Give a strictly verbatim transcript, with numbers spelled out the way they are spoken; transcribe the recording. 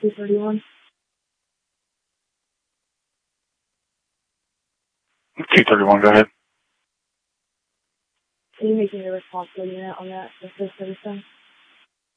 two thirty-one. two thirty-one, go ahead. Can you make me a responsible unit on that, the first citizen?